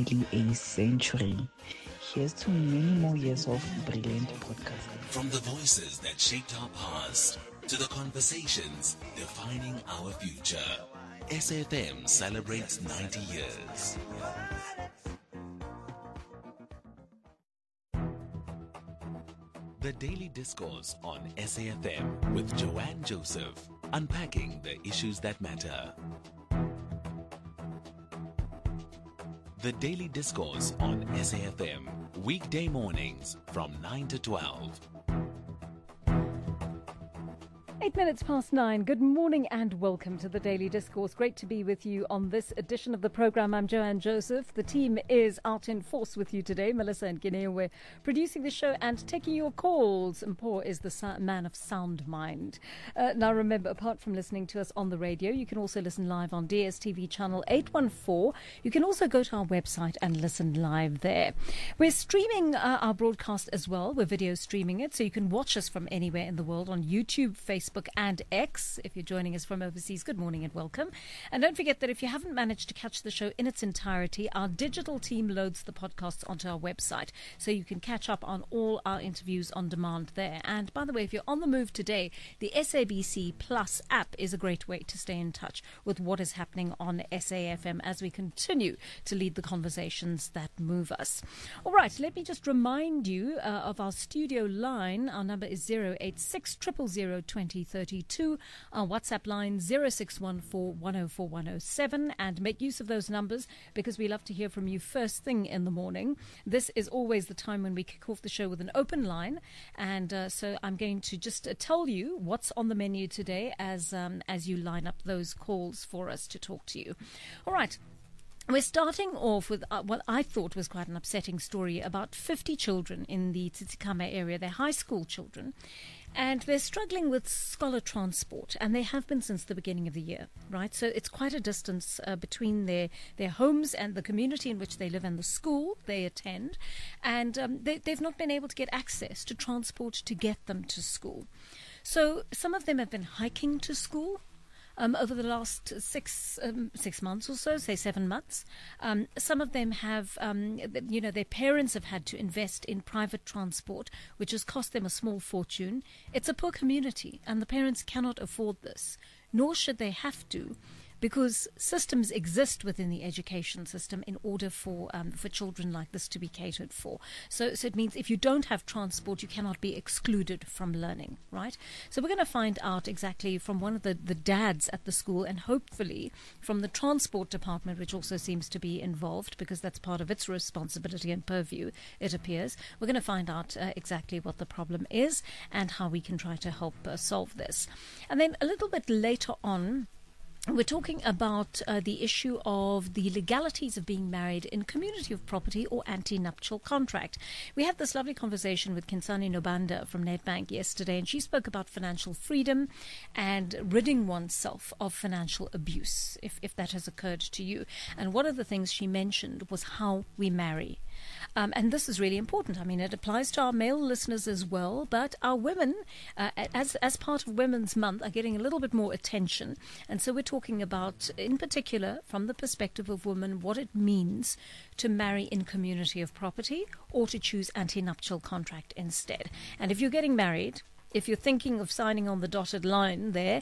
nearly a century. Here's to many more years of brilliant podcasting. From the voices that shaped our past to the conversations defining our future, SAFM celebrates 90 years. The Daily Discourse on SAFM with Joanne Joseph, unpacking the issues that matter. The Daily Discourse on SAFM, weekday mornings from 9 to 12. 8 minutes past 9. Good morning and welcome to the Daily Discourse. Great to be with you on this edition of the program. I'm Joanne Joseph. The team is out in force with you today. Melissa and Gineya, we're producing the show and taking your calls. Mpho is the man of sound mind. Now remember, apart from listening to us on the radio, you can also listen live on DSTV channel 814. You can also go to our website and listen live there. We're streaming our broadcast as well. We're video streaming it, so you can watch us from anywhere in the world on YouTube, Facebook and X. If you're joining us from overseas, good morning and welcome. And don't forget that if you haven't managed to catch the show in its entirety, our digital team loads the podcasts onto our website, so you can catch up on all our interviews on demand there. And by the way, if you're on the move today, the SABC Plus app is a great way to stay in touch with what is happening on SAFM as we continue to lead the conversations that move us. All right, let me just remind you of our studio line. Our number is 086 000 2032. Our WhatsApp line 0614 104 107, and make use of those numbers because we love to hear from you first thing in the morning. This is always the time when we kick off the show with an open line, and so I'm going to just tell you what's on the menu today as you line up those calls for us to talk to you. All right. We're starting off with what I thought was quite an upsetting story about 50 children in the Tsitsikamma area. They're high school children, and they're struggling with scholar transport, and they have been since the beginning of the year, right? So it's quite a distance between their homes and the community in which they live and the school they attend, and they've not been able to get access to transport to get them to school. So some of them have been hiking to school over the last six months or so, say 7 months. Some of them have, their parents have had to invest in private transport, which has cost them a small fortune. It's a poor community, and the parents cannot afford this, nor should they have to, because systems exist within the education system in order for children like this to be catered for. So it means if you don't have transport, you cannot be excluded from learning, right? So we're going to find out exactly from one of the dads at the school, and hopefully from the transport department, which also seems to be involved because that's part of its responsibility and purview, it appears. We're going to find out exactly what the problem is and how we can try to help solve this. And then a little bit later on, we're talking about the issue of the legalities of being married in community of property or anti-nuptial contract. We had this lovely conversation with Kinsani Nobanda from Nedbank yesterday, and she spoke about financial freedom and ridding oneself of financial abuse, if that has occurred to you. And one of the things she mentioned was how we marry. And this is really important. I mean, it applies to our male listeners as well, but our women, as part of Women's Month, are getting a little bit more attention. And so we're talking about, in particular, from the perspective of women, what it means to marry in community of property or to choose anti-nuptial contract instead. And if you're getting married, if you're thinking of signing on the dotted line there,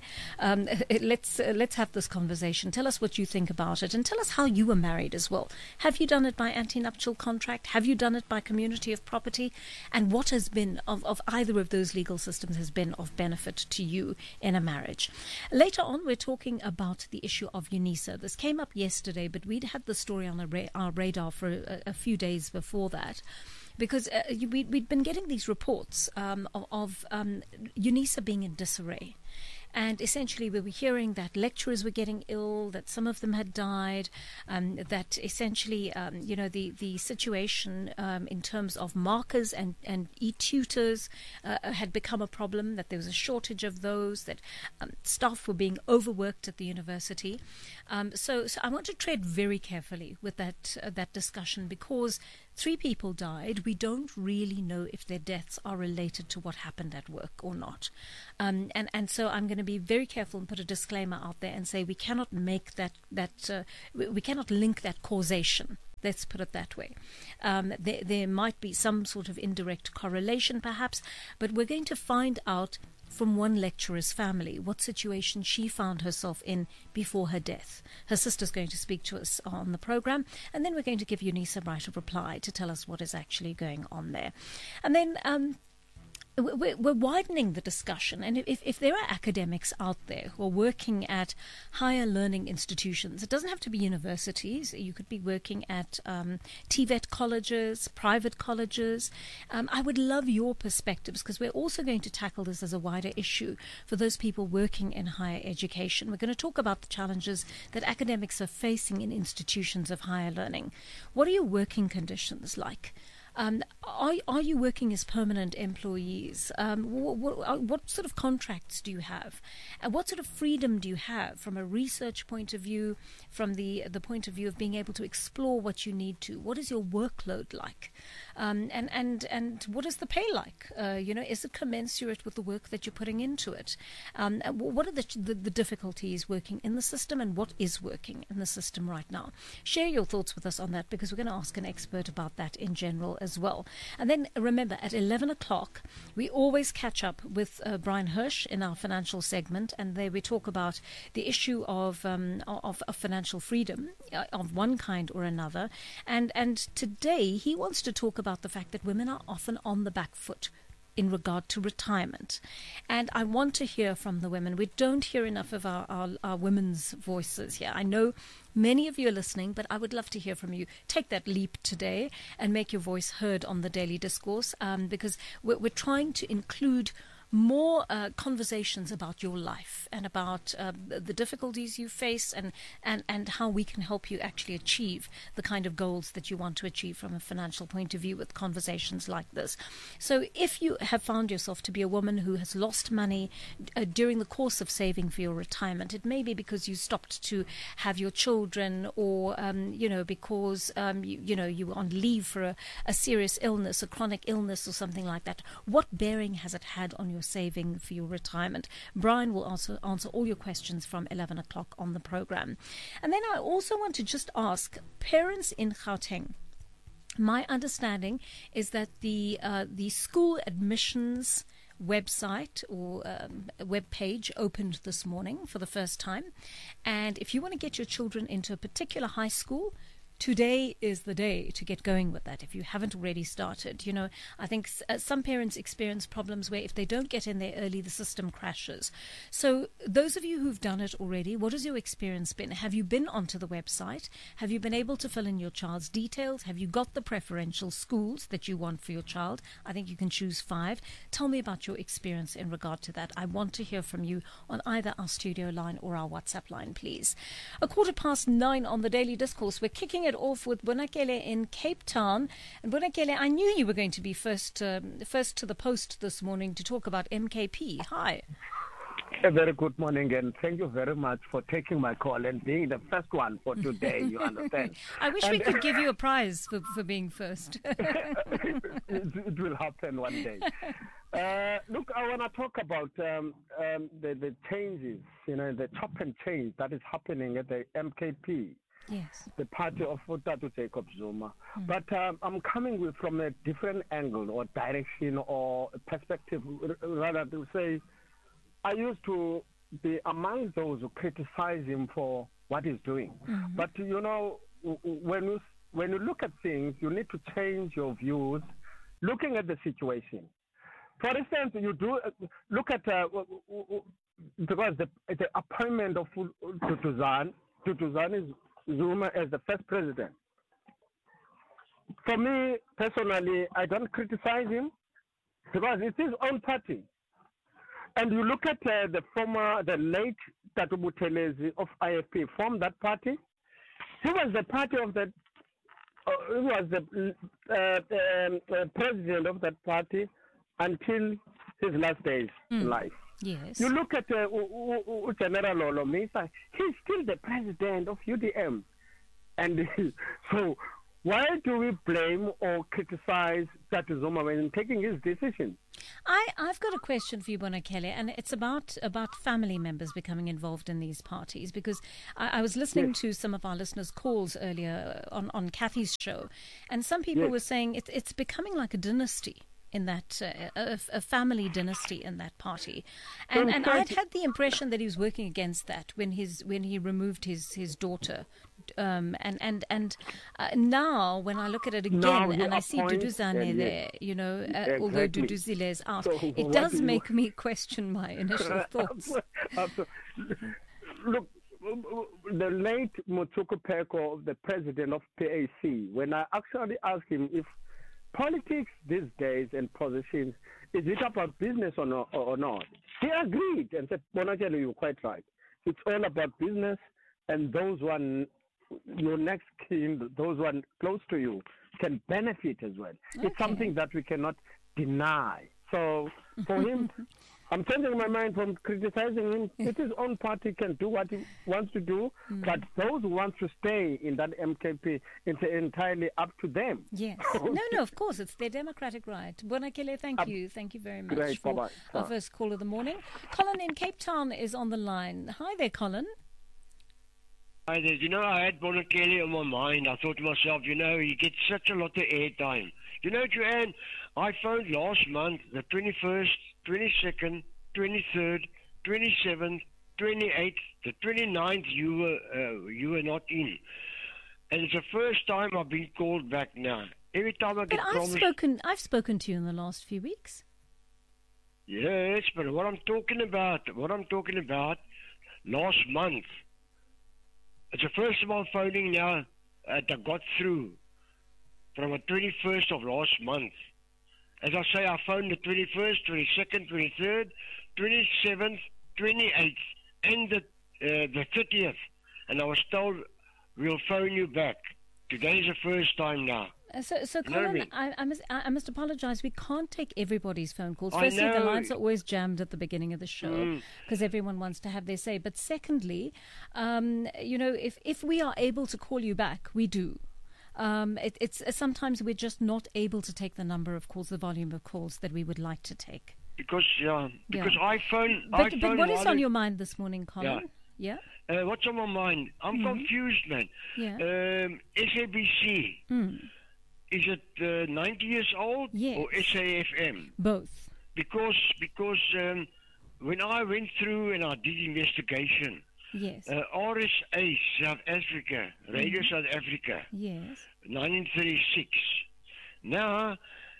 let's have this conversation. Tell us what you think about it, and tell us how you were married as well. Have you done it by anti-nuptial contract? Have you done it by community of property? And what has been of either of those legal systems has been of benefit to you in a marriage? Later on, we're talking about the issue of UNISA. This came up yesterday, but we'd had the story on our radar for a few days before that, because we'd been getting these reports of UNISA being in disarray. And essentially we were hearing that lecturers were getting ill, that some of them had died, that essentially, the situation in terms of markers and e-tutors had become a problem, that there was a shortage of those, that staff were being overworked at the university. So I want to tread very carefully with that discussion, because 3 people died. We don't really know if their deaths are related to what happened at work or not. And so I'm going to be very careful and put a disclaimer out there and say we cannot make we cannot link that causation. Let's put it that way. There might be some sort of indirect correlation, perhaps, but we're going to find out from one lecturer's family what situation she found herself in before her death. Her sister's going to speak to us on the program, and then we're going to give Unisa right of reply to tell us what is actually going on there. And then we're widening the discussion, and if there are academics out there who are working at higher learning institutions, it doesn't have to be universities. You could be working at TVET colleges, private colleges. I would love your perspectives, because we're also going to tackle this as a wider issue for those people working in higher education. We're going to talk about the challenges that academics are facing in institutions of higher learning. What are your working conditions like? Are you working as permanent employees? What sort of contracts do you have? What sort of freedom do you have from a research point of view, from the point of view of being able to explore what you need to? What is your workload like? And what is the pay like? Is it commensurate with the work that you're putting into it? What are the difficulties working in the system, and what is working in the system right now? Share your thoughts with us on that, because we're going to ask an expert about that in general as well. And then remember, at 11 o'clock, we always catch up with Brian Hirsch in our financial segment, and there we talk about the issue of financial freedom of one kind or another. And today he wants to talk about the fact that women are often on the back foot in regard to retirement. And I want to hear from the women. We don't hear enough of our women's voices here. I know many of you are listening, but I would love to hear from you. Take that leap today and make your voice heard on the Daily Discourse, because we're trying to include more conversations about your life and about the difficulties you face, and how we can help you actually achieve the kind of goals that you want to achieve from a financial point of view with conversations like this. So if you have found yourself to be a woman who has lost money during the course of saving for your retirement, it may be because you stopped to have your children, or because you were on leave for a serious illness, a chronic illness or something like that. What bearing has it had on your saving for your retirement? Brian will also answer all your questions from 11 o'clock on the program. And then I also want to just ask parents in Gauteng. My understanding is that the school admissions website or web page opened this morning for the first time, and if you want to get your children into a particular high school, today is the day to get going with that if you haven't already started. I think some parents experience problems where if they don't get in there early, the system crashes. So those of you who've done it already, what has your experience been? Have you been onto the website? Have you been able to fill in your child's details? Have you got the preferential schools that you want for your child? I think you can choose 5. Tell me about your experience in regard to that. I want to hear from you on either our studio line or our WhatsApp line, please. 9:15 on the Daily Discourse. We're kicking it off with Bonakele in Cape Town. And Bonakele, I knew you were going to be first to the post this morning to talk about MKP. Hi. A very good morning, and thank you very much for taking my call and being the first one for today, you understand. I wish we could give you a prize for being first. It will happen one day. Look, I want to talk about the changes, the chop and change that is happening at the MKP. Yes. The party of Tatu Jacob Zuma. But I'm coming from a different angle or direction or perspective, rather to say, I used to be among those who criticize him for what he's doing. Mm-hmm. But, when you look at things, you need to change your views, looking at the situation. For instance, you do look at, because the appointment of Tutuzan is Zuma as the first president. For me, personally, I don't criticize him because it's his own party. And you look at the late Tatu Buthelezi of IFP formed that party. He was the party of that, he was the president of that party until his last days in life. Yes. You look at General Olomisa, he's still the president of UDM. And so Why do we blame or criticize Tata Zuma when taking his decision? I've got a question for you, Bonakele, and it's about family members becoming involved in these parties, because I was listening to some of our listeners' calls earlier on Kathy's show, and some people were saying it's becoming like a dynasty in that, a family dynasty in that party. And I'd had the impression that he was working against that when he removed his daughter. Now when I look at it again and I see Duduzane there, although Duduzile is out, so it does make me question my initial thoughts. Look, the late Motsuko Peko, the president of PAC, when I actually asked him if politics these days and positions, is it about business or not? He agreed and said, Bonakele, you're quite right. It's all about business, and those one, your next kin, those one close to you, can benefit as well. Okay. It's something that we cannot deny. So for him, I'm changing my mind from criticizing him. It's his own party, can do what he wants to do, but those who want to stay in that MKP, it's entirely up to them. Yes. No, of course, it's their democratic right. Bonakele, thank you. Thank you very much great, for our first call of the morning. Colin in Cape Town is on the line. Hi there, Colin. Hi there. I had Bonakele on my mind. I thought to myself, he gets such a lot of airtime. Joanne, I phoned last month, the 21st, 22nd, 23rd, 27th, 28th, the 29th, you were not in. And it's the first time I've been called back now. Every time I get promised... I've spoken to you in the last few weeks. Yes, but what I'm talking about, last month, it's the first time I'm phoning now that I got through from the 21st of last month. As I say, I phoned the 21st, 22nd, 23rd, 27th, 28th, and the 30th. And I was told, we'll phone you back. Today's the first time now. So Colin, I must apologise. We can't take everybody's phone calls. Firstly, the lines are always jammed at the beginning of the show because everyone wants to have their say. But secondly, if we are able to call you back, we do. It's sometimes we're just not able to take the number of calls, the volume of calls that we would like to take. Because I phone. But what is on your mind this morning, Colin? Yeah. What's on my mind? I'm confused, man. Yeah. SABC. Is it 90 years old or SAFM? Both. Because when I went through and I did investigation, yes, RSA South Africa, Radio South Africa, yes, 1936. Now,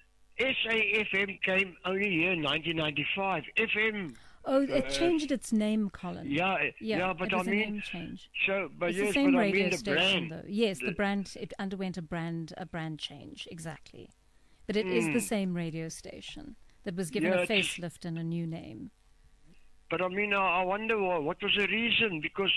SAFM came only here in 1995. FM. Oh, it changed its name, Colin. Yeah, but it was a name change. But it's yes, the same but radio I mean the station, brand. though. Yes, the brand. It underwent a brand change, exactly. But it is the same radio station that was given a facelift and a new name. But I mean, I wonder what was the reason? Because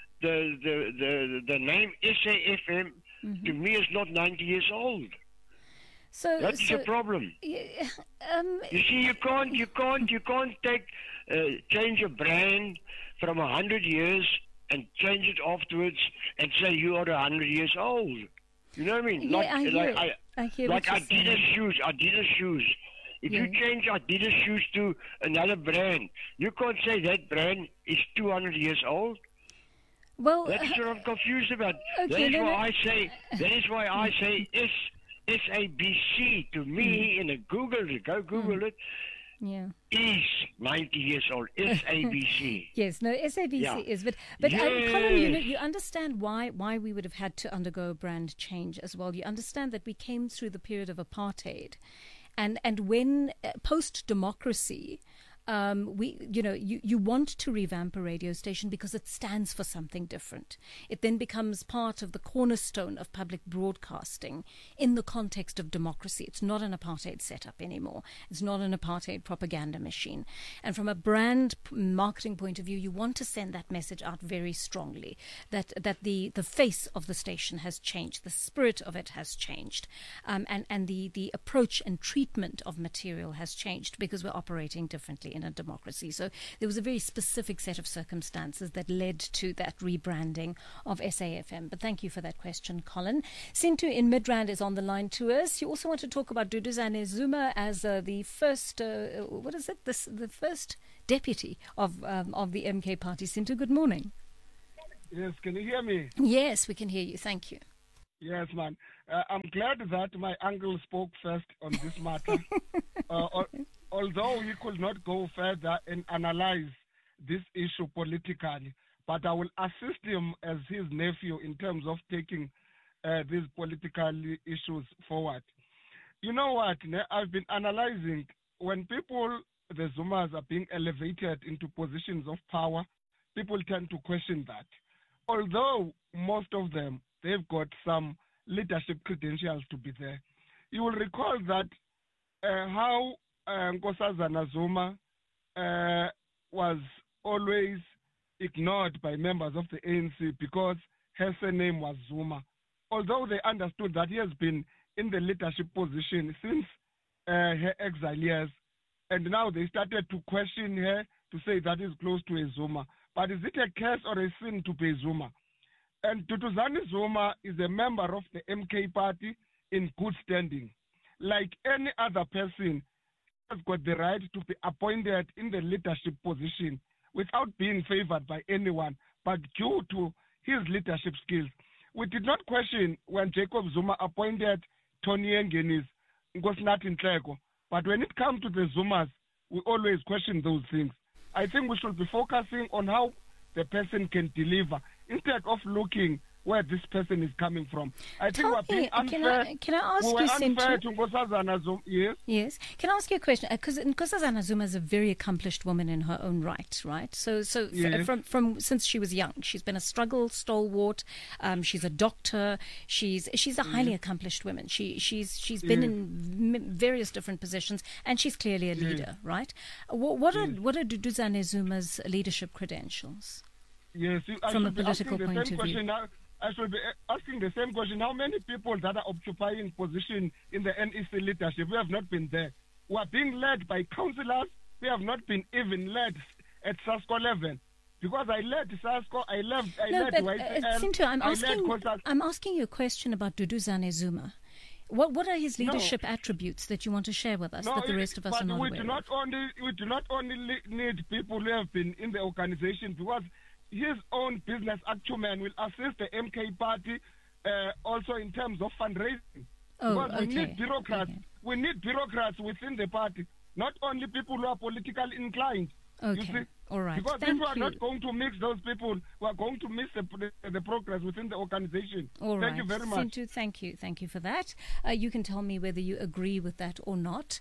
the name SAFM to me is not 90 years old. So that's the problem. You see, you can't take change a brand from 100 years and change it afterwards and say you are 100 years old. You know what I mean? Yeah, I hear like Adidas shoes. If you change Adidas shoes to another brand, you can't say that brand is 200 years old. Well, that's what I'm confused about. Okay, that is why I say SABC to me in a Google it. Yeah. Is 90 years old. SABC. Yes, no, SABC is. But Colin, you understand why we would have had to undergo a brand change as well. You understand that we came through the period of apartheid. And when post-democracy, you want to revamp a radio station because it stands for something different. It then becomes part of the cornerstone of public broadcasting in the context of democracy. It's not an apartheid setup anymore. It's not an apartheid propaganda machine. And from a brand marketing point of view, you want to send that message out very strongly, that the face of the station has changed, the spirit of it has changed, and the approach and treatment of material has changed because we're operating differently in a democracy. So there was a very specific set of circumstances that led to that rebranding of SAFM. But thank you for that question, Colin. Sintu in Midrand is on the line to us. You also want to talk about Duduzane Zuma as the first, the first deputy of the MK party. Sintu, good morning. Yes, can you hear me? Yes, we can hear you. Thank you. Yes, man. I'm glad that my uncle spoke first on this matter. Although he could not go further and analyze this issue politically, but I will assist him as his nephew in terms of taking these political issues forward. You know what? I've been analyzing when people, the Zumas, are being elevated into positions of power, people tend to question that. Although most of them, they've got some leadership credentials to be there. You will recall that how Nkosazana Zuma was always ignored by members of the ANC because her surname was Zuma. Although they understood that he has been in the leadership position since her exile years, and now they started to question her to say that is close to a Zuma. But is it a curse or a sin to be Zuma? And Duduzane Zuma is a member of the MK party in good standing. Like any other person, has got the right to be appointed in the leadership position without being favored by anyone, but due to his leadership skills. We did not question when Jacob Zuma appointed Tony Yengenis, Nkosinathi Nhleko, but when it comes to the Zumas, we always question those things. I think we should be focusing on how the person can deliver instead of looking where this person is coming from. I think we're being unfair. Can I ask we you, unfair to Nkosazana Zuma. Yes? Yes. Can I ask you a question? Because Nkosazana Zuma is a very accomplished woman in her own right, right? So yes. from since she was young, she's been a struggle stalwart. She's a doctor. She's a highly accomplished woman. She's been in various different positions, and she's clearly a leader, right? What are Duduzane Zuma's leadership credentials? Yes, from a political point of view. I should be asking the same question. How many people that are occupying position in the NEC leadership, we have not been there. We are being led by councillors. We have not been even led at SASCO level. Because I led SASCO, I led YCL, Sintu, I'm asking you a question about Duduzane Zuma. What are his leadership attributes that you want to share with us that the rest of us are not aware of? We do not only need people who have been in the organization, because his own business acumen will assist the MK party also in terms of fundraising. Because we need bureaucrats. Okay. We need bureaucrats within the party, not only people who are politically inclined. Okay. You see? All right. Because if we are not going to mix those people, we are going to miss the progress within the organization. All right. Thank you very much. Sintu, thank you. Thank you for that. You can tell me whether you agree with that or not.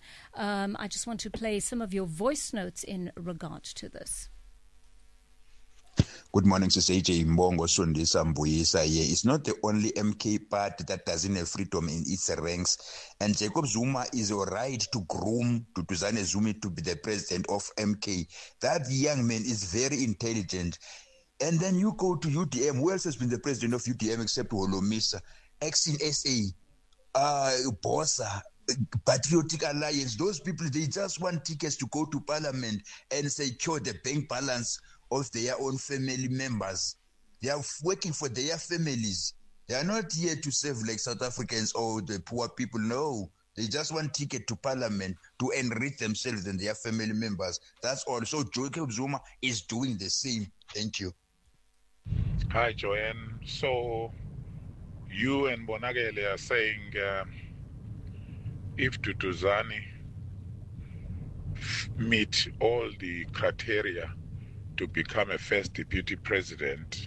I just want to play some of your voice notes in regard to this. Good morning, CJ Mbongo Sundisa Mbuyisa here. It's not the only MK party that doesn't have freedom in its ranks. And Jacob Zuma is all right to groom Duduzane Zuma to be the president of MK. That young man is very intelligent. And then you go to UDM. Who else has been the president of UDM except Holomisa? Ex-in SA, Bossa, Patriotic Alliance. Those people, they just want tickets to go to parliament and secure the bank balance of their own family members. They are working for their families. They are not here to serve like South Africans or the poor people. No, they just want ticket to parliament to enrich themselves and their family members. That's all. So Jacob Zuma is doing the same. Thank you. Hi, Joanne. So you and Bonagele are saying if Duduzane meet all the criteria to become a first deputy president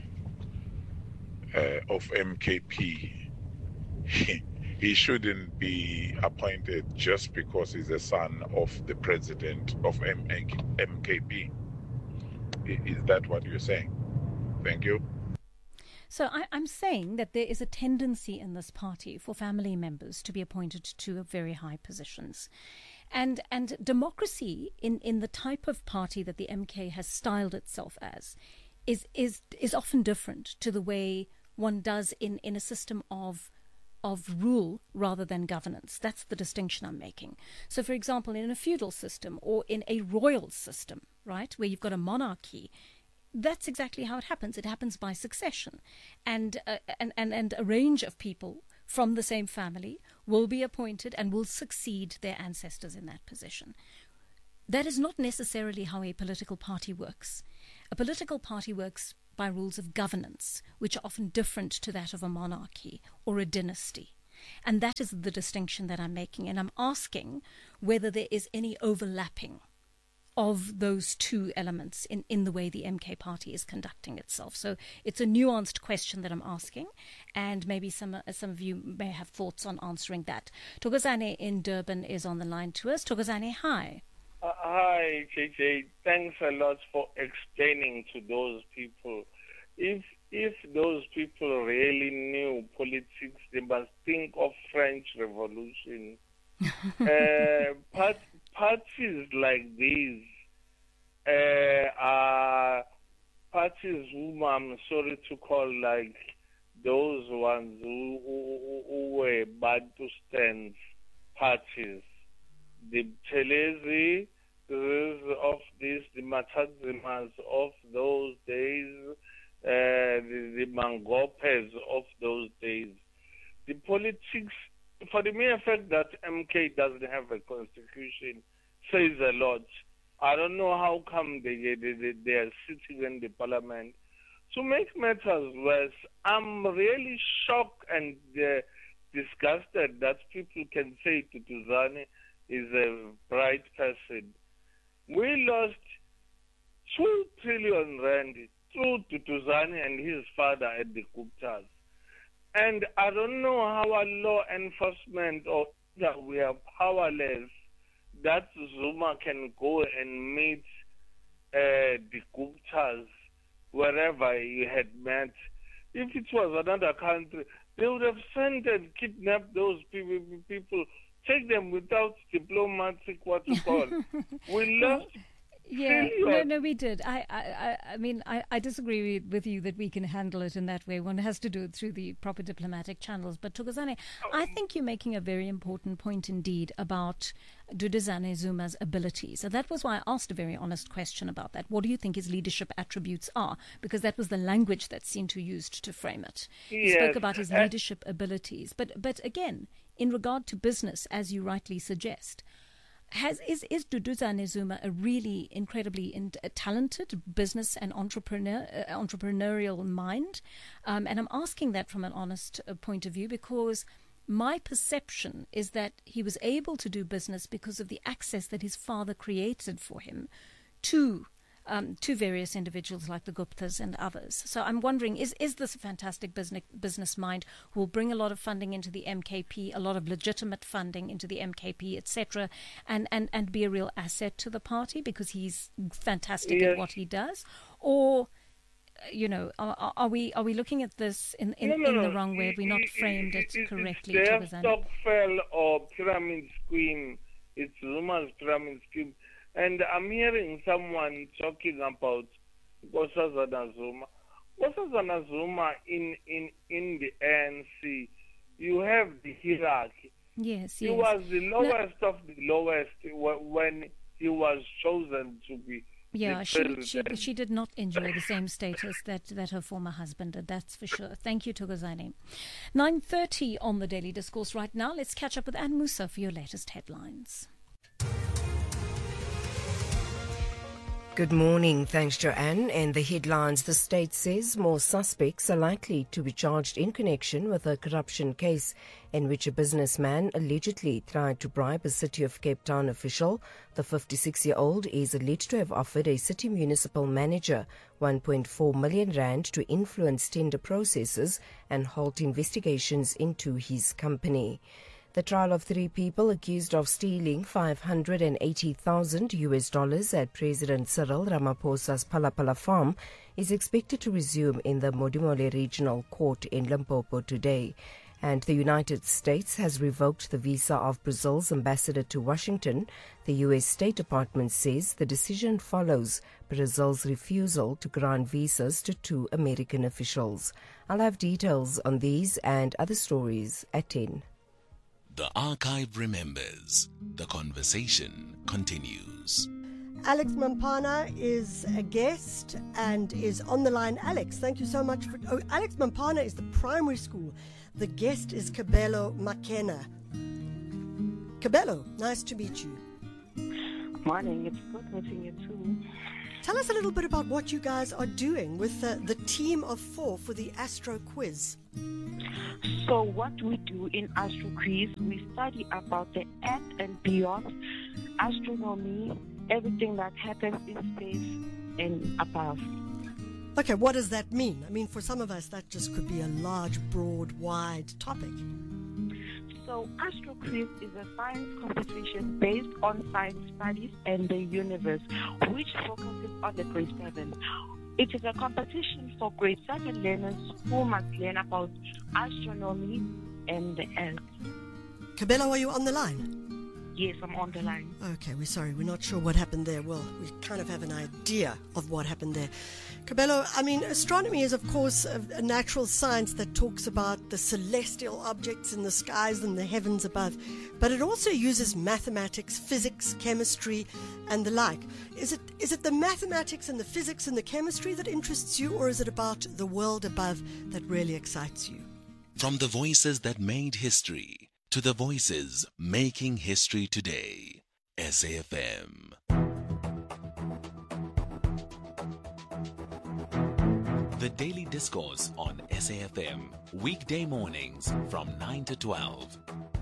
of MKP, he shouldn't be appointed just because he's the son of the president of MKP. Is that what you're saying? Thank you. So I'm saying that there is a tendency in this party for family members to be appointed to very high positions. And democracy in the type of party that the MK has styled itself as is often different to the way one does in a system of of rule rather than governance. That's the distinction I'm making. So, for example, in a feudal system or in a royal system, right, where you've got a monarchy, that's exactly how it happens. It happens by succession. And a range of people from the same family will be appointed and will succeed their ancestors in that position. That is not necessarily how a political party works. A political party works by rules of governance, which are often different to that of a monarchy or a dynasty. And that is the distinction that I'm making. And I'm asking whether there is any overlapping of those two elements in the way the MK party is conducting itself. So it's a nuanced question that I'm asking, and maybe some of you may have thoughts on answering that. Thokozane in Durban is on the line to us. Thokozane, hi. Hi, JJ. Thanks a lot for explaining to those people. If those people really knew politics, they must think of French Revolution. Parties like these are parties whom I'm sorry to call like those ones who were Bantu stands parties. The Chelezi of this, the Matazimas of those days, the Mangopes of those days. The politics, for the mere fact that MK doesn't have a constitution, says a lot. I don't know how come they are sitting in the parliament. To make matters worse, I'm really shocked and disgusted that people can say Tutuzane is a bright person. We lost 2 trillion rand through Tutuzane and his father at the Guptas. And I don't know how our law enforcement or that we are powerless that Zuma can go and meet the Guptas wherever he had met. If it was another country, they would have sent and kidnapped those people, take them without diplomatic we lost. Yeah, no, we did. I mean, I disagree with you that we can handle it in that way. One has to do it through the proper diplomatic channels. But Thokozane, I think you're making a very important point indeed about Duduzane Zuma's abilities. And that was why I asked a very honest question about that. What do you think his leadership attributes are? Because that was the language that Sintu used to frame it. He spoke about his leadership abilities. But again, in regard to business, as you rightly suggest, is Duduzane Zuma a really incredibly talented business and entrepreneurial mind? And I'm asking that from an honest point of view because my perception is that he was able to do business because of the access that his father created for him to various individuals like the Guptas and others. So I'm wondering, is this a fantastic business mind who will bring a lot of funding into the MKP, a lot of legitimate funding into the MKP, etc., and be a real asset to the party because he's fantastic at what he does? Or, you know, are we looking at this in the wrong way? Have we not framed it correctly? It's their Stokvel or pyramid scheme. It's Zuma's pyramid scheme. And I'm hearing someone talking about Nkosazana Zuma. Nkosazana Zuma in the ANC, you have the hierarchy. Yes. He was the lowest of the lowest when he was chosen to be. Yeah, she did not enjoy the same status that her former husband did, that's for sure. Thank you, Thokozane. 9:30 on the Daily Discourse right now. Let's catch up with Anne Musa for your latest headlines. Good morning. Thanks, Joanne. And the headlines, the state says more suspects are likely to be charged in connection with a corruption case in which a businessman allegedly tried to bribe a City of Cape Town official. The 56-year-old is alleged to have offered a city municipal manager 1.4 million rand to influence tender processes and halt investigations into his company. The trial of 3 people accused of stealing $580,000 at President Cyril Ramaphosa's Palapala farm is expected to resume in the Modimolle Regional Court in Limpopo today. And the United States has revoked the visa of Brazil's ambassador to Washington. The U.S. State Department says the decision follows Brazil's refusal to grant visas to 2 American officials. I'll have details on these and other stories at 10. The archive remembers. The conversation continues. Alex Mampana is a guest and is on the line. Alex, thank you so much for... Oh, Alex Mampana is the primary school. The guest is Kabelo Makena. Kabelo, nice to meet you. Morning, it's good meeting you too. Tell us a little bit about what you guys are doing with the team of 4 for the Astro Quiz. So what we do in Astro Quiz, we study about the earth and beyond, astronomy, everything that happens in space and above. Okay, what does that mean? I mean, for some of us, that just could be a large, broad, wide topic. So Astro Quiz is a science competition based on science studies and the universe, which focuses on the grade 7. It is a competition for grade 7 learners who must learn about astronomy and the earth. Kabelo, are you on the line? Yes, I'm on the line. Okay, we're sorry. We're not sure what happened there. Well, we kind of have an idea of what happened there. Kabelo, I mean, astronomy is, of course, a natural science that talks about the celestial objects in the skies and the heavens above. But it also uses mathematics, physics, chemistry, and the like. Is it the mathematics and the physics and the chemistry that interests you, or is it about the world above that really excites you? From the voices that made history to the voices making history today. SAFM. The Daily Discourse on SAFM. Weekday mornings from 9 to 12.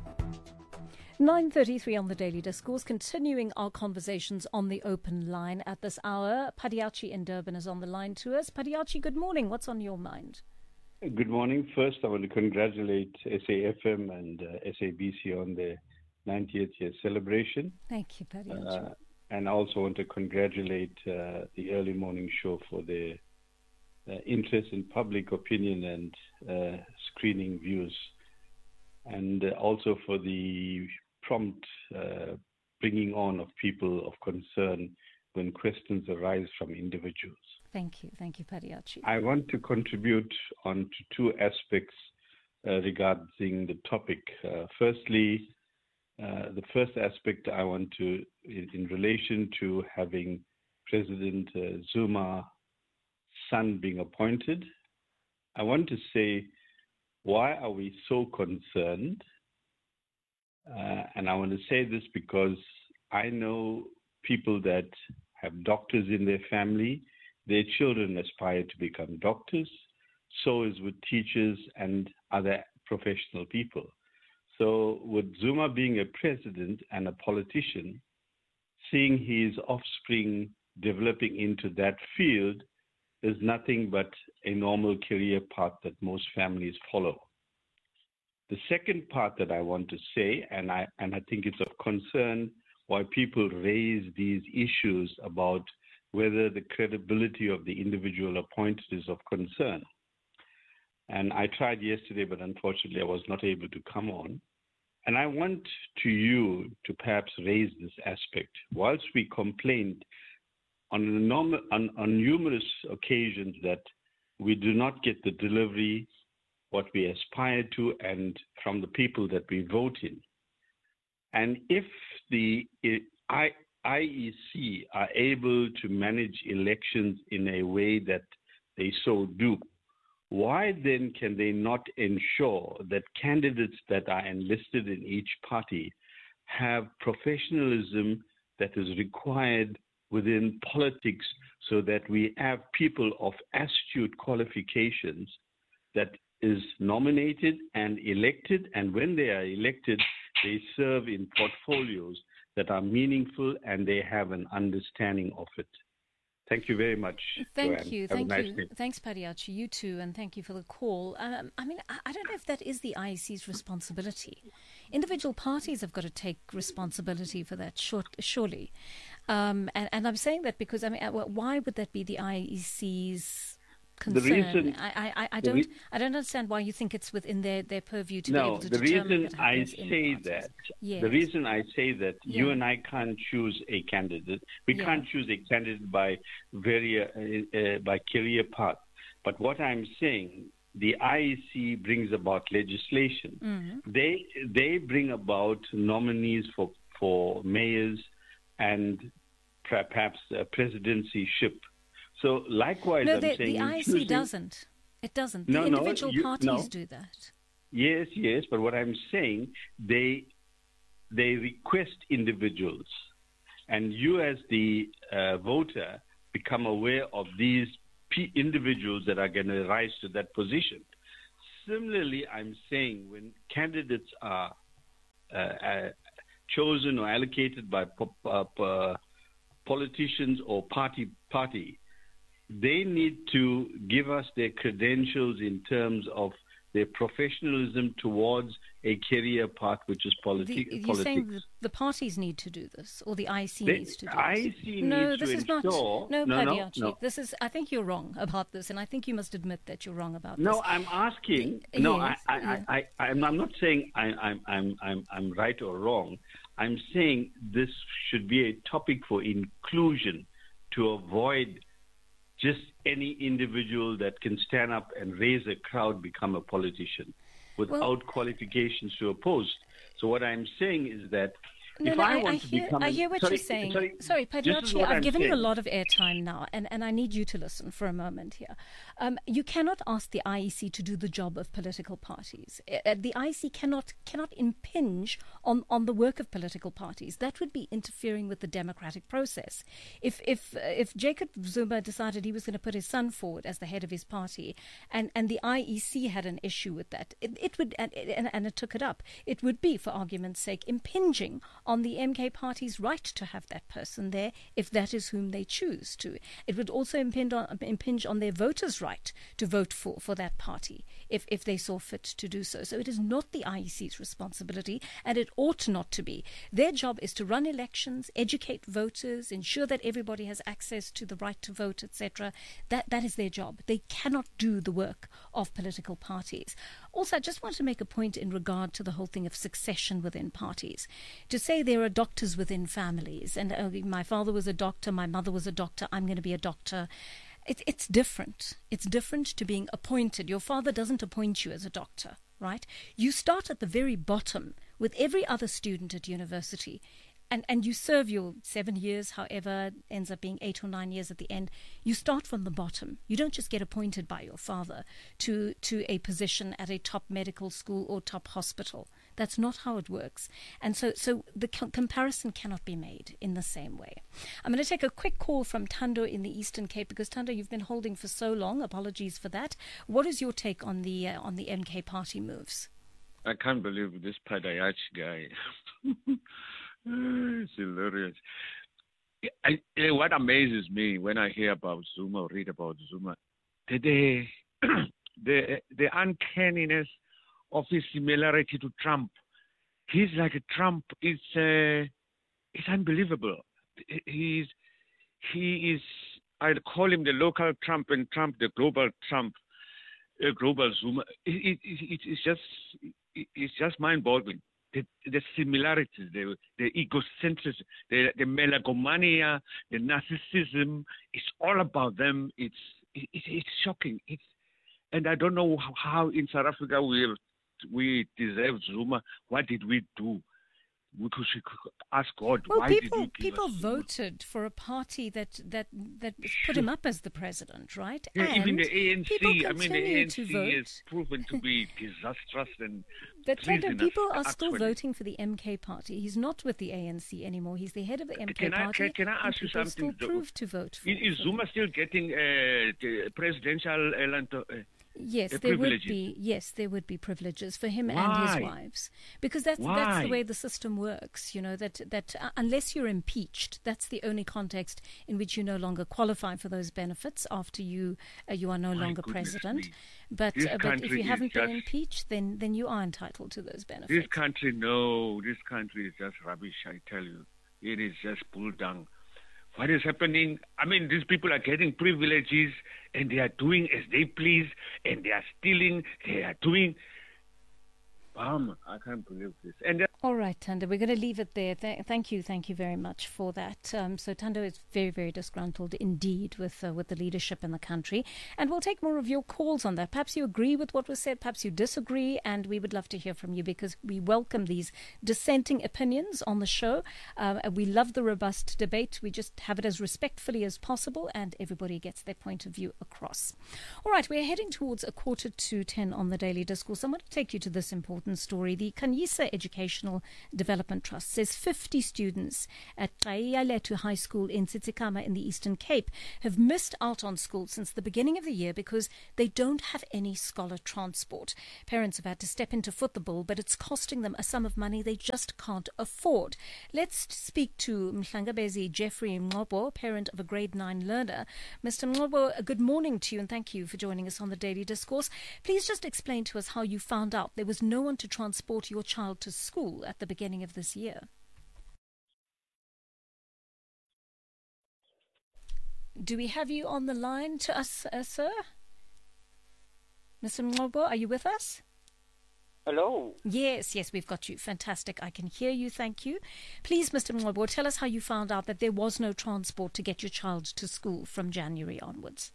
9:33 on the Daily Discourse, continuing our conversations on the open line at this hour. Padiachi in Durban is on the line to us. Padiachi, good morning. What's on your mind? Good morning. First, I want to congratulate SAFM and SABC on their 90th year celebration. Thank you, Padiachi. And I also want to congratulate the early morning show for their interest in public opinion and screening views, and also for the prompt bringing on of people of concern when questions arise from individuals. Thank you, Padiachi. I want to contribute on to 2 aspects regarding the topic. Firstly, the first aspect I want to, in relation to having President Zuma's son being appointed, I want to say, why are we so concerned? And I want to say this because I know people that have doctors in their family. Their children aspire to become doctors. So is with teachers and other professional people. So with Zuma being a president and a politician, seeing his offspring developing into that field is nothing but a normal career path that most families follow. The second part that I want to say, and I think it's of concern why people raise these issues about whether the credibility of the individual appointed is of concern. And I tried yesterday, but unfortunately I was not able to come on. And I want you to perhaps raise this aspect. Whilst we complained on numerous occasions that we do not get the delivery, what we aspire to, and from the people that we vote in. And if the IEC are able to manage elections in a way that they so do, why then can they not ensure that candidates that are enlisted in each party have professionalism that is required within politics, so that we have people of astute qualifications that is nominated and elected, and when they are elected, they serve in portfolios that are meaningful and they have an understanding of it. Thank you very much. Thank you. Have a nice day. Thanks, Padiachi. You too, and thank you for the call. I don't know if that is the IEC's responsibility. Individual parties have got to take responsibility for that, surely. And I'm saying that because, why would that be the IEC's concern. The reason I don't understand why you think it's within their purview to be able to determine. The reason I say that you and I can't choose a candidate. We can't choose a candidate by career path. But what I'm saying, the IEC brings about legislation. Mm-hmm. They bring about nominees for mayors and perhaps a presidency-ship. So likewise, I'm saying the IEC doesn't. It doesn't. The individual parties do that. Yes, but what I'm saying, they request individuals, and you as the voter become aware of these individuals that are going to rise to that position. Similarly, I'm saying when candidates are chosen or allocated by politicians or party, they need to give us their credentials in terms of their professionalism towards a career path, which is politics. You're saying the parties need to do this, or the IEC needs to do IEC this? This is not. No, Paddy. This is. I think you're wrong about this, and I think you must admit that you're wrong about this. No, I'm asking. I'm not saying I'm right or wrong. I'm saying this should be a topic for inclusion to avoid just any individual that can stand up and raise a crowd become a politician without qualifications to oppose. So what I'm saying is that I hear what you're saying. Sorry, Paddy, I've given you a lot of airtime now, and I need you to listen for a moment here. You cannot ask the IEC to do the job of political parties. The IEC cannot impinge on the work of political parties. That would be interfering with the democratic process. If Jacob Zuma decided he was going to put his son forward as the head of his party, and the IEC had an issue with that, it would and it took it up. It would be, for argument's sake, impinging on the MK party's right to have that person there if that is whom they choose to. It would also impinge on their voters' right to vote for that party if they saw fit to do so. So it is not the IEC's responsibility, and it ought not to be. Their job is to run elections, educate voters, ensure that everybody has access to the right to vote, etc. That is their job. They cannot do the work of political parties. Also, I just want to make a point in regard to the whole thing of succession within parties. To say there are doctors within families, and my father was a doctor, my mother was a doctor, I'm going to be a doctor. It's different. It's different to being appointed. Your father doesn't appoint you as a doctor, right? You start at the very bottom with every other student at university. And you serve your 7 years, however, ends up being 8 or 9 years at the end. You start from the bottom. You don't just get appointed by your father to a position at a top medical school or top hospital. That's not how it works. And so the comparison cannot be made in the same way. I'm going to take a quick call from Tando in the Eastern Cape, because Tando, you've been holding for so long. Apologies for that. What is your take on the MK party moves? I can't believe this Padayach guy. It's hilarious. What amazes me when I hear about Zuma or read about Zuma, the uncanniness of his similarity to Trump. He's like a Trump. It's unbelievable. He is. I'd call him the local Trump and Trump the global Trump, global Zuma. It's just mind-boggling. The similarities, the egocentrism, the megalomania, the narcissism, it's all about them. It's shocking. And I don't know how in South Africa we deserve Zuma. What did we do? We could ask God, well, why people voted for a party that put him up as the president, right? Yeah, and even the ANC. The ANC is proven to be disastrous and But people are still voting for the MK party. He's not with the ANC anymore. He's the head of the MK party. Can I ask you something? Still proved to vote for. Is Zuma still getting the presidential Yes, there would be. Yes, there would be privileges for him and his wives, because that's the way the system works. You know that unless you're impeached, that's the only context in which you no longer qualify for those benefits after you are no longer president. But if you haven't been impeached, then you are entitled to those benefits. This country is just rubbish. I tell you, it is just bull dung. what is happening. I mean, these people are getting privileges and they are doing as they please and they are stealing, they are doing... I can't believe this. And all right, Thando, we're going to leave it there. Thank you very much for that. So Thando is very, very disgruntled indeed with the leadership in the country, and we'll take more of your calls on that. Perhaps you agree with what was said, perhaps you disagree, and we would love to hear from you because we welcome these dissenting opinions on the show. We love the robust debate. We just have it as respectfully as possible, and everybody gets their point of view across. All right, we're heading towards 9:45 on the Daily Discourse. I want to take you to this important story. The Khanyisa Educational Development Trust says 50 students at Xayaletu High School in Tsitsikamma in the Eastern Cape have missed out on school since the beginning of the year because they don't have any scholar transport. Parents have had to step in to foot the bill, but it's costing them a sum of money they just can't afford. Let's speak to Mhlangabezi Jeffrey Mngcobo, parent of a grade 9 learner. Mr. Mngcobo, good morning to you and thank you for joining us on the Daily Discourse. Please just explain to us how you found out there was no one to transport your child to school at the beginning of this year. Do we have you on the line to us, sir? Mr. Mngcobo, are you with us? Hello. Yes, we've got you. Fantastic. I can hear you. Thank you. Please, Mr. Mngcobo, tell us how you found out that there was no transport to get your child to school from January onwards.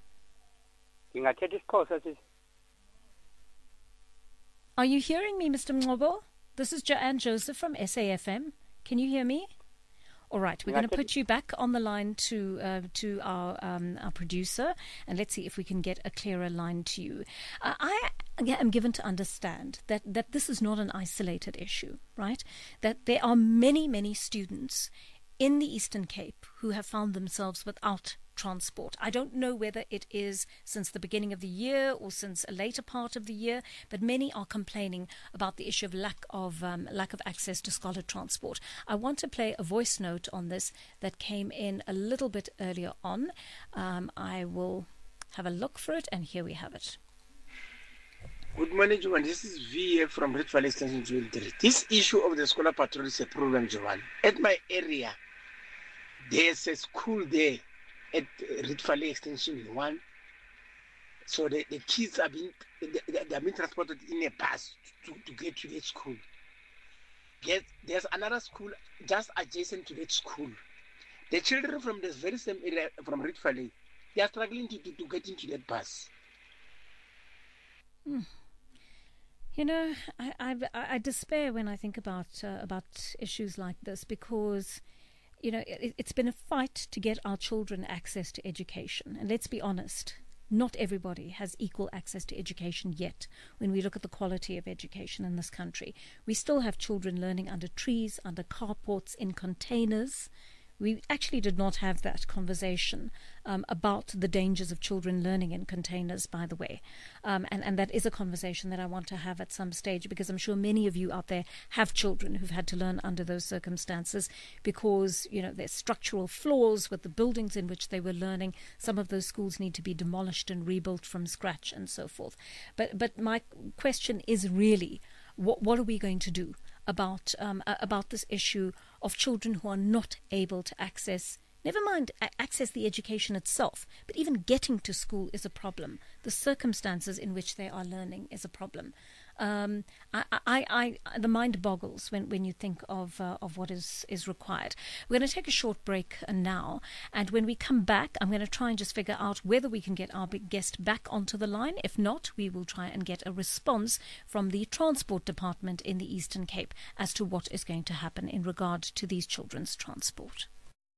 Are you hearing me, Mr. Mngcobo? This is Joanne Joseph from SAFM. Can you hear me? All right, we're going to put you back on the line to our producer, and let's see if we can get a clearer line to you. I am given to understand that this is not an isolated issue, right? That there are many, many students in the Eastern Cape who have found themselves without transport. I don't know whether it is since the beginning of the year or since a later part of the year, but many are complaining about the issue of lack of access to scholar transport. I want to play a voice note on this that came in a little bit earlier on. I will have a look for it, and here we have it. Good morning, Joanne. This is VA from Rift Valley Extension Jewelry. This issue of the scholar patrol is a problem, Joanne. At my area, there's a school there at Rift Valley Extension 1. So the kids are being transported in a bus to get to that school. There's another school just adjacent to that school. The children from this very same area, from Rift Valley, they are struggling to get into that bus. You know, I despair when I think about issues like this because, you know, it's been a fight to get our children access to education. And let's be honest, not everybody has equal access to education yet. When we look at the quality of education in this country, we still have children learning under trees, under carports, in containers. We actually did not have that conversation about the dangers of children learning in containers, by the way. And that is a conversation that I want to have at some stage, because I'm sure many of you out there have children who've had to learn under those circumstances because, you know, there's structural flaws with the buildings in which they were learning. Some of those schools need to be demolished and rebuilt from scratch and so forth. But my question is really, what are we going to do about this issue of children who are not able to access, never mind access the education itself, but even getting to school is a problem. The circumstances in which they are learning is a problem. The mind boggles when you think of what is required. We're going to take a short break now, and when we come back, I'm going to try and just figure out whether we can get our big guest back onto the line. If not, we will try and get a response from the Transport Department in the Eastern Cape as to what is going to happen in regard to these children's transport.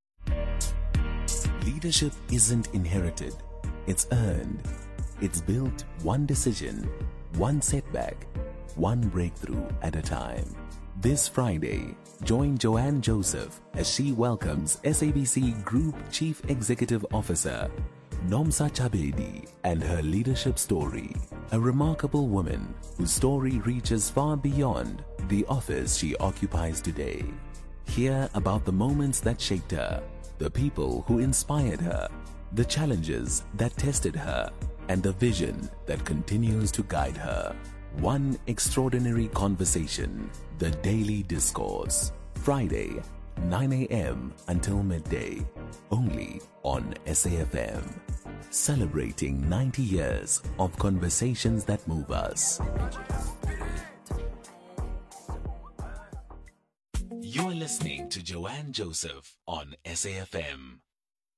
Leadership isn't inherited, it's earned. It's built one decision, one setback, one breakthrough at a time. This Friday, join Joanne Joseph as she welcomes SABC Group Chief Executive Officer Nomsa Chabedi and her leadership story. A remarkable woman whose story reaches far beyond the office she occupies today. Hear about the moments that shaped her, the people who inspired her, the challenges that tested her, and the vision that continues to guide her. One extraordinary conversation, the Daily Discourse. Friday, 9 a.m. until midday. on SAFM. Celebrating 90 years of conversations that move us. You're listening to Joanne Joseph on SAFM.